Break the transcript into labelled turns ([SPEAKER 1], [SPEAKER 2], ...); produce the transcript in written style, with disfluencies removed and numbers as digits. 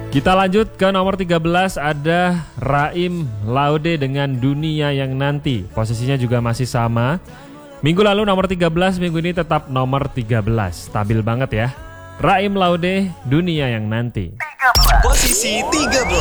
[SPEAKER 1] Kita lanjut ke nomor 13, ada Raim Laude dengan Dunia Yang Nanti. Posisinya juga masih sama. Minggu lalu nomor 13, minggu ini tetap nomor 13. Stabil banget ya. Raim Laude, Dunia Yang Nanti.
[SPEAKER 2] Posisi 13.